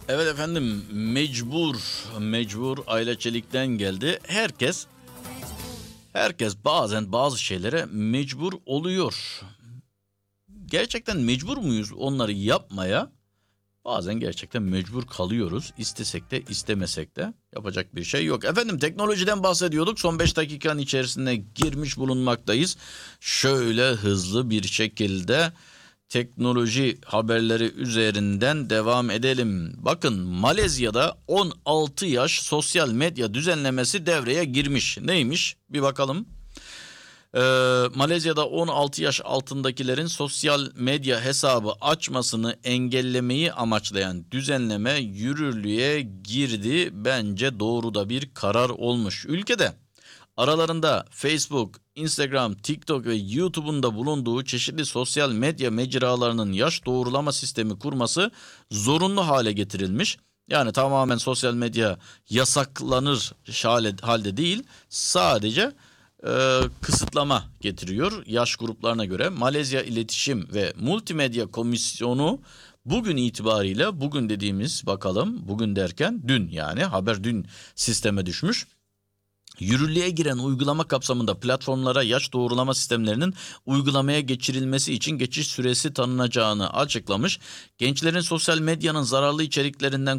Evet efendim, mecbur Ayla Çelik'ten geldi. Herkes bazen bazı şeylere mecbur oluyor. Gerçekten mecbur muyuz onları yapmaya? Bazen gerçekten mecbur kalıyoruz. İstesek de istemesek de yapacak bir şey yok. Efendim, teknolojiden bahsediyorduk. Son 5 dakikanın içerisine girmiş bulunmaktayız. Şöyle hızlı bir şekilde teknoloji haberleri üzerinden devam edelim. Bakın, Malezya'da 16 yaş sosyal medya düzenlemesi devreye girmiş. Neymiş? Bir bakalım. Malezya'da 16 yaş altındakilerin sosyal medya hesabı açmasını engellemeyi amaçlayan düzenleme yürürlüğe girdi. Bence doğru da bir karar olmuş. Ülkede aralarında Facebook, Instagram, TikTok ve YouTube'un da bulunduğu çeşitli sosyal medya mecralarının yaş doğrulama sistemi kurması zorunlu hale getirilmiş. Yani tamamen sosyal medya yasaklanır halde değil, sadece kısıtlama getiriyor yaş gruplarına göre. Malezya İletişim ve Multimedya Komisyonu bugün itibariyle, bugün dediğimiz, bakalım bugün derken dün, yani haber dün sisteme düşmüş. Yürürlüğe giren uygulama kapsamında platformlara yaş doğrulama sistemlerinin uygulamaya geçirilmesi için geçiş süresi tanınacağını açıklamış. Gençleri sosyal medyanın zararlı içeriklerinden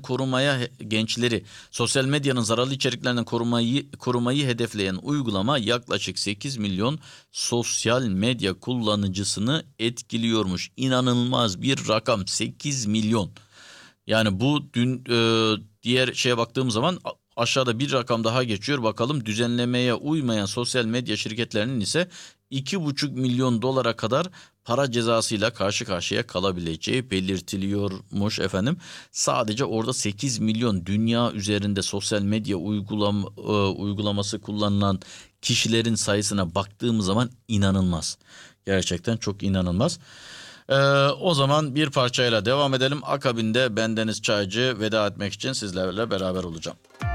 korumayı hedefleyen uygulama yaklaşık 8 milyon sosyal medya kullanıcısını etkiliyormuş. İnanılmaz bir rakam, 8 milyon. Yani bu dün diğer şeye baktığım zaman aşağıda bir rakam daha geçiyor. Bakalım, düzenlemeye uymayan sosyal medya şirketlerinin ise 2,5 milyon dolara kadar para cezasıyla karşı karşıya kalabileceği belirtiliyormuş efendim. Sadece orada 8 milyon, dünya üzerinde sosyal medya uygulaması kullanılan kişilerin sayısına baktığım zaman inanılmaz. Gerçekten çok inanılmaz. O zaman bir parçayla devam edelim. Akabinde bendeniz Çaycı veda etmek için sizlerle beraber olacağım.